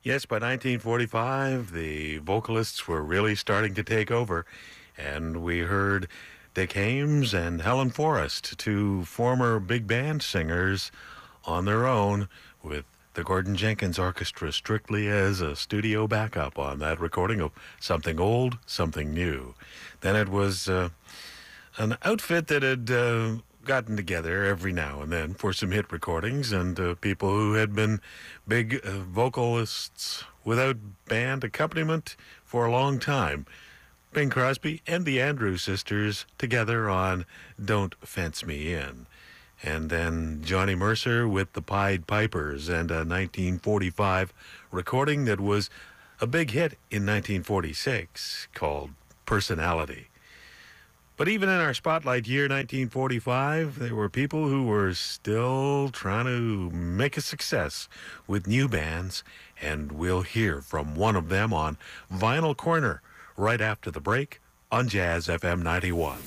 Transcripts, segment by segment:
Yes, by 1945, the vocalists were really starting to take over, and we heard Dick Haymes and Helen Forrest, two former big band singers, on their own with the Gordon Jenkins Orchestra strictly as a studio backup on that recording of Something Old, Something New. Then it was an outfit that had gotten together every now and then for some hit recordings, and people who had been big vocalists without band accompaniment for a long time. Bing Crosby and the Andrews Sisters together on Don't Fence Me In. And then Johnny Mercer with the Pied Pipers and a 1945 recording that was a big hit in 1946 called Personality. But even in our spotlight year, 1945, there were people who were still trying to make a success with new bands, and we'll hear from one of them on Vinyl Corner right after the break on Jazz FM 91.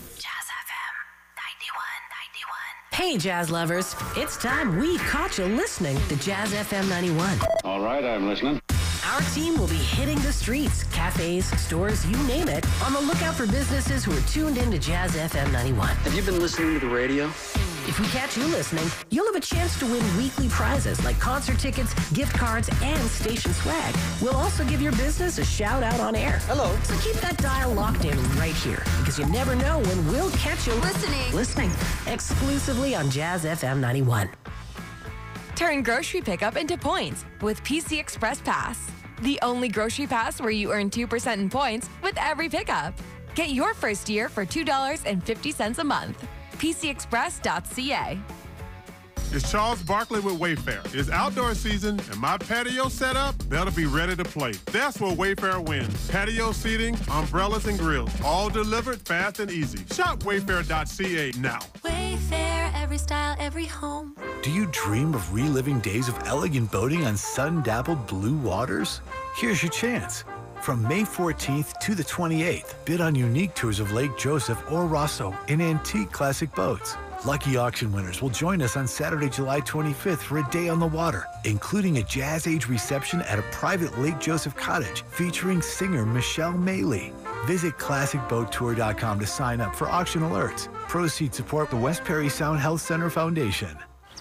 Hey, jazz lovers, it's time we caught you listening to Jazz FM 91. All right, I'm listening. Our team will be hitting the streets, cafes, stores, you name it, on the lookout for businesses who are tuned in to Jazz FM 91. Have you been listening to the radio? If we catch you listening, you'll have a chance to win weekly prizes like concert tickets, gift cards, and station swag. We'll also give your business a shout out on air. Hello. So keep that dial locked in right here, because you never know when we'll catch you listening exclusively on Jazz FM 91. Turn grocery pickup into points with PC Express Pass. The only grocery pass where you earn 2% in points with every pickup. Get your first year for $2.50 a month. PCExpress.ca. It's Charles Barkley with Wayfair. It's outdoor season, and my patio setup, that'll be ready to play. That's where Wayfair wins. Patio seating, umbrellas, and grills, all delivered fast and easy. Shop Wayfair.ca now. Wayfair, every style, every home. Do you dream of reliving days of elegant boating on sun-dappled blue waters? Here's your chance. From May 14th to the 28th, bid on unique tours of Lake Joseph or Rosso in antique classic boats. Lucky auction winners will join us on Saturday, July 25th for a day on the water, including a jazz age reception at a private Lake Joseph cottage featuring singer Michelle Maley. Visit ClassicBoatTour.com to sign up for auction alerts. Proceeds support the West Perry Sound Health Center Foundation.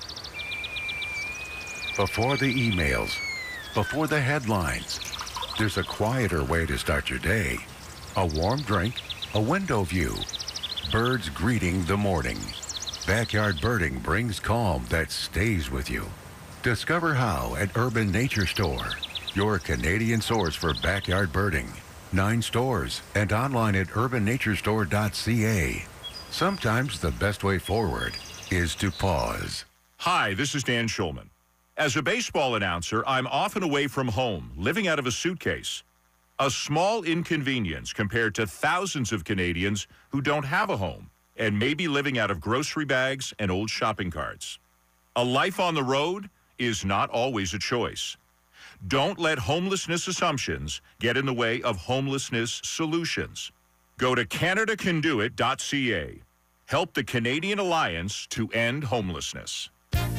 Before the emails, before the headlines, there's a quieter way to start your day. A warm drink, a window view, birds greeting the morning. Backyard birding brings calm that stays with you. Discover how at Urban Nature Store, your Canadian source for backyard birding. 9 stores and online at urbannaturestore.ca. Sometimes the best way forward is to pause. Hi, this is Dan Schulman. As a baseball announcer, I'm often away from home, living out of a suitcase. A small inconvenience compared to thousands of Canadians who don't have a home and may be living out of grocery bags and old shopping carts. A life on the road is not always a choice. Don't let homelessness assumptions get in the way of homelessness solutions. Go to CanadaCanDoIt.ca. Help the Canadian Alliance to end homelessness.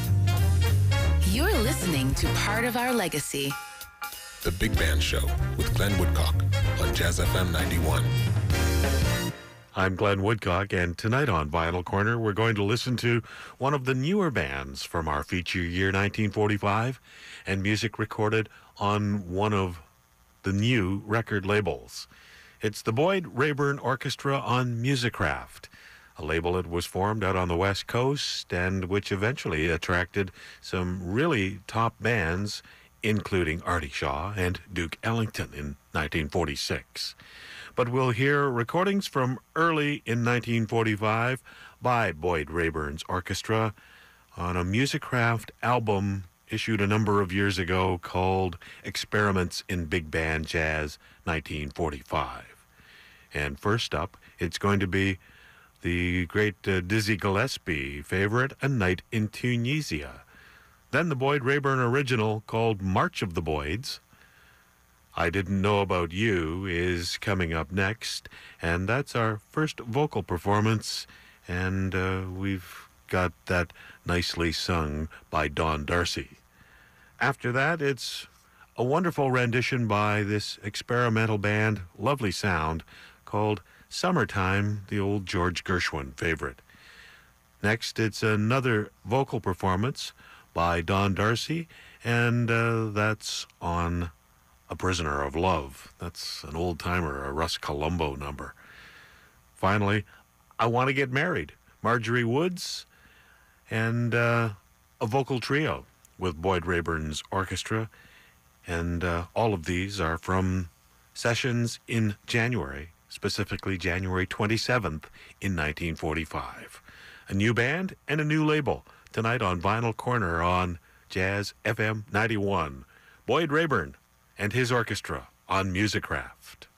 You're listening to Part of Our Legacy. The Big Band Show with Glenn Woodcock on Jazz FM 91. I'm Glenn Woodcock, and tonight on Vinyl Corner, we're going to listen to one of the newer bands from our feature year 1945 and music recorded on one of the new record labels. It's the Boyd Rayburn Orchestra on Musicraft, a label that was formed out on the West Coast and which eventually attracted some really top bands, including Artie Shaw and Duke Ellington in 1946. But we'll hear recordings from early in 1945 by Boyd Rayburn's Orchestra on a Musicraft album issued a number of years ago called Experiments in Big Band Jazz 1945. And first up, it's going to be the great Dizzy Gillespie favorite, A Night in Tunisia. Then the Boyd Rayburn original called March of the Boyds. I Didn't Know About You is coming up next, and that's our first vocal performance, and we've got that nicely sung by Don Darcy. After that, it's a wonderful rendition by this experimental band, lovely sound, called Summertime, the old George Gershwin favorite. Next, it's another vocal performance by Don Darcy, and that's on A Prisoner of Love. That's an old-timer, a Russ Columbo number. Finally, I Want to Get Married, Marjorie Woods, and a vocal trio with Boyd Raeburn's orchestra. And all of these are from sessions in January, specifically January 27th in 1945. A new band and a new label tonight on Vinyl Corner on Jazz FM 91. Boyd Raeburn and his orchestra on Musicraft.